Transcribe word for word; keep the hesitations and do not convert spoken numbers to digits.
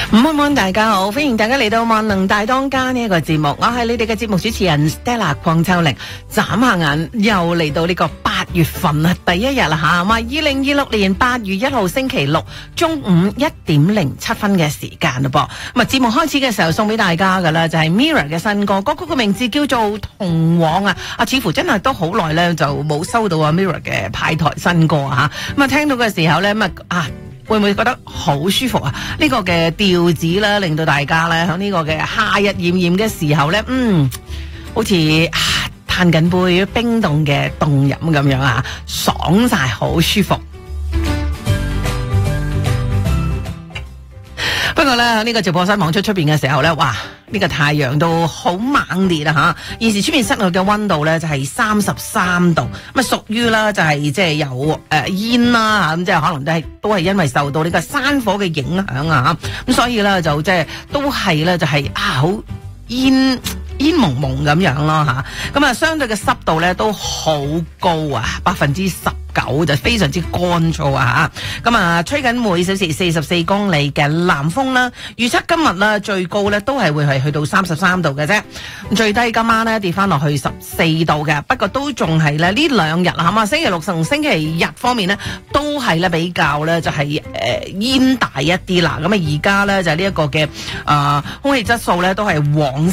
午安，大家好，歡迎大家嚟到萬能大當家呢一個節目，我係你哋嘅節目主持人 Stella 鄺秋玲。眨下眼又嚟到呢個八月份啦，第一日啦吓，咁啊，二零二六年八月一號星期六中午一點零七分嘅時間啦噃。咁啊，節目開始嘅時候送俾大家噶啦，就係 Mirror 嘅新歌，歌曲嘅名字叫做《同往》啊。啊，似乎真係都好耐咧，就冇收到啊 Mirror 嘅派台新歌啊。咁啊，聽到嘅時候咧，咁啊啊。會唔會覺得好舒服啊？呢、這個嘅調子咧，令到大家咧喺呢個嘅夏日炎炎嘅時候咧，嗯，好似啊嘆緊杯冰凍嘅凍飲咁樣啊，爽晒，好舒服。不過咧喺呢個直播室望出出邊嘅時候咧，哇！呢、這個太陽都好猛烈啊吓！現時出面室外嘅溫度咧就係三十三度，咁啊屬於啦就係即係有誒煙啦吓，咁即係可能都係都係因為受到呢個山火嘅影響啊吓，咁所以咧就即係都係咧就係啊好煙煙蒙蒙咁樣咯吓，咁啊相對嘅濕度咧都好高啊，百分之十九就非常之乾燥啊吓，咁啊吹緊每小時四十四公里嘅南風啦，預測今日咧最高咧都係會係去到三十三度嘅啫，最低今晚咧跌翻落去十四度嘅，不過都仲係咧呢兩日啊嘛，星期六同星期日方面咧都係咧比較咧就係誒煙大一啲啦，咁啊而家咧就係呢一個嘅啊、呃、空氣質素咧都係黃